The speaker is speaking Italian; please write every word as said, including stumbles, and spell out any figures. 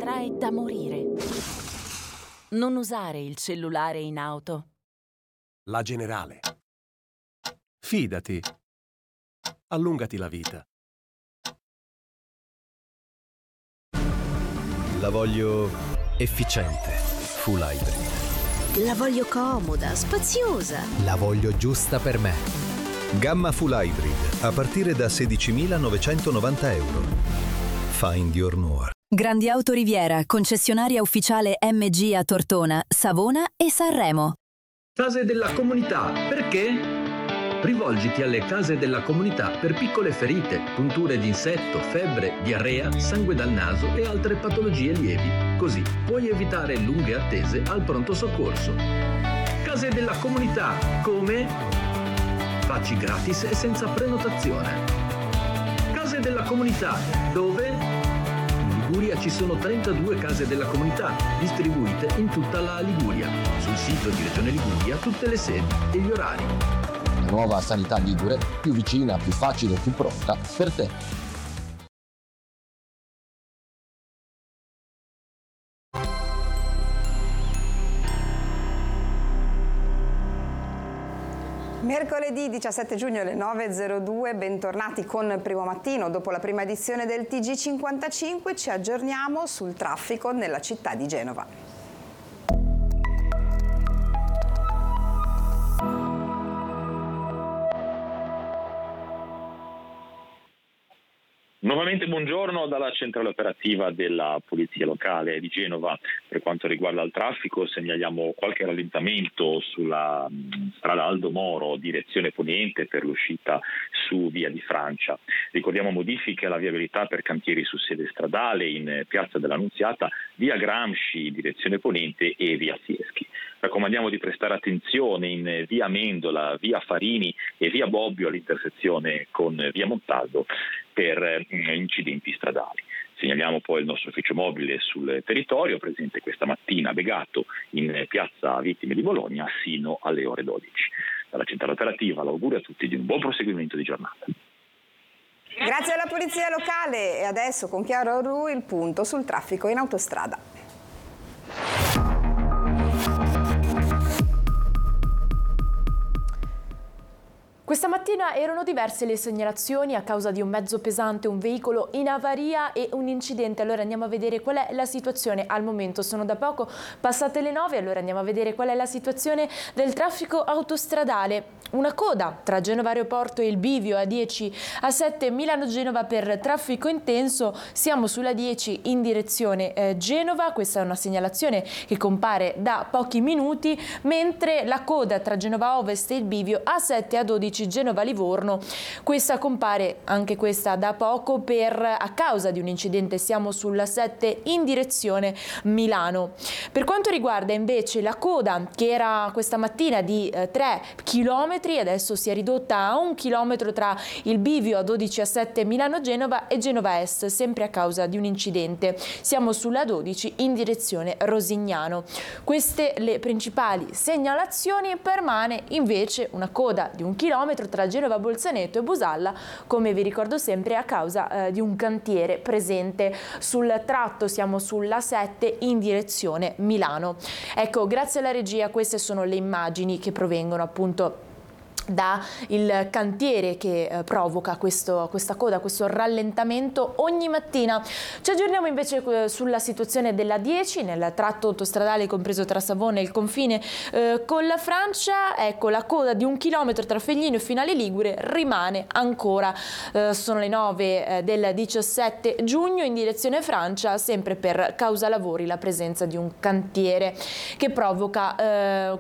trae da morire. Non usare il cellulare in auto. La Generale. Fidati. Allungati la vita. La voglio efficiente, full hybrid. La voglio comoda, spaziosa. La voglio giusta per me. Gamma full hybrid a partire da sedicimilanovecentonovanta euro. Find your more. Grandi Auto Riviera, concessionaria ufficiale M G a Tortona, Savona e Sanremo. Case della comunità, perché? Rivolgiti alle case della comunità per piccole ferite, punture di insetto, febbre, diarrea, sangue dal naso e altre patologie lievi. Così puoi evitare lunghe attese al pronto soccorso. Case della comunità, come? Facci gratis e senza prenotazione. Case della comunità, dove? In Liguria ci sono trentadue case della comunità, distribuite in tutta la Liguria. Sul sito di Regione Liguria tutte le sedi e gli orari. Nuova sanità ligure, più vicina, più facile, più pronta per te. Mercoledì diciassette giugno alle nove e zero due, bentornati con Primo Mattino. Dopo la prima edizione del T G cinquantacinque ci aggiorniamo sul traffico nella città di Genova. Nuovamente buongiorno dalla centrale operativa della Polizia Locale di Genova. Per quanto riguarda il traffico segnaliamo qualche rallentamento sulla strada Aldo Moro, direzione poniente per l'uscita su Via di Francia. Ricordiamo modifiche alla viabilità per cantieri su sede stradale in Piazza dell'Annunziata, Via Gramsci, direzione ponente e Via Fieschi. Raccomandiamo di prestare attenzione in Via Mendola, Via Farini e Via Bobbio all'intersezione con Via Montaldo per eh, incidenti stradali. Segnaliamo poi il nostro ufficio mobile sul territorio, presente questa mattina a Begato in Piazza Vittime di Bologna sino alle ore dodici. Dalla centrale operativa l'augurio a tutti di un buon proseguimento di giornata. Grazie alla Polizia Locale e adesso con Chiara Ru il punto sul traffico in autostrada. Questa mattina erano diverse le segnalazioni a causa di un mezzo pesante, un veicolo in avaria e un incidente. Allora andiamo a vedere qual è la situazione al momento. Sono da poco passate le nove, allora andiamo a vedere qual è la situazione del traffico autostradale. Una coda tra Genova Aeroporto e il bivio A dieci A sette Milano-Genova per traffico intenso. Siamo sulla dieci in direzione eh, Genova. Questa è una segnalazione che compare da pochi minuti, mentre la coda tra Genova Ovest e il bivio A sette A dodici Genova-Livorno, questa compare anche questa da poco per a causa di un incidente. Siamo sulla sette in direzione Milano. Per quanto riguarda invece la coda, che era questa mattina di eh, tre chilometri, adesso si è ridotta a un chilometro tra il bivio A dodici A sette Milano-Genova e Genova Est, sempre a causa di un incidente. Siamo sulla dodici in direzione Rosignano. Queste le principali segnalazioni. Permane invece una coda di un chilometro tra Genova Bolzaneto e Busalla, come vi ricordo sempre a causa eh, di un cantiere presente sul tratto. Siamo sulla sette in direzione Milano. Ecco, grazie alla regia queste sono le immagini che provengono appunto da il cantiere che eh, provoca questo, questa coda, questo rallentamento ogni mattina. Ci aggiorniamo invece eh, sulla situazione della dieci nel tratto autostradale compreso tra Savona e il confine eh, con la Francia. Ecco, la coda di un chilometro tra Feglino e Finale Ligure rimane ancora. Eh, sono le nove eh, del diciassette giugno in direzione Francia, sempre per causa lavori, la presenza di un cantiere che provoca eh,